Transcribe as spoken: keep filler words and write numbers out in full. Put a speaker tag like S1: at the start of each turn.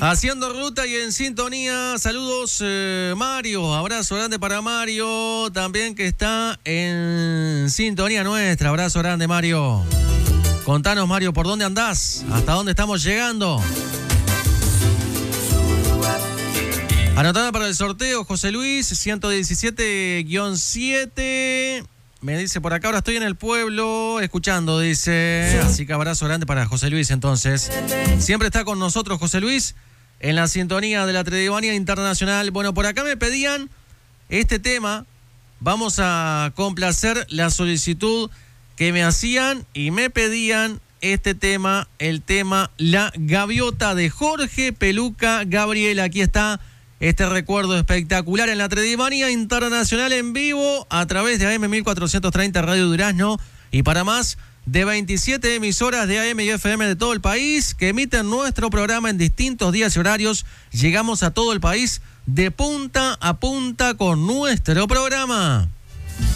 S1: Haciendo ruta y en sintonía, saludos eh, Mario, abrazo grande para Mario, también que está en sintonía nuestra, abrazo grande Mario. Contanos Mario, ¿por dónde andás? ¿Hasta dónde estamos llegando? Anotando para el sorteo, José Luis, ciento diecisiete guión siete. Me dice por acá, ahora estoy en el pueblo escuchando, dice. Así que abrazo grande para José Luis entonces. Siempre está con nosotros José Luis en la sintonía de la Tredevanía Internacional. Bueno, por acá me pedían este tema. Vamos a complacer la solicitud que me hacían y me pedían este tema, el tema La Gaviota de Jorge Peluca Gabriel. Aquí está este recuerdo espectacular en la Tredevanía Internacional en vivo a través de A M mil cuatrocientos treinta Radio Durazno y para más de veintisiete emisoras de A M y F M de todo el país que emiten nuestro programa en distintos días y horarios. Llegamos a todo el país de punta a punta con nuestro programa.